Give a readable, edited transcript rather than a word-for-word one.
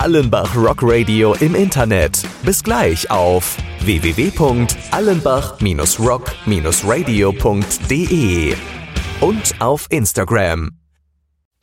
Allenbach Rock Radio im Internet. Bis gleich auf www.allenbach-rock-radio.de und auf Instagram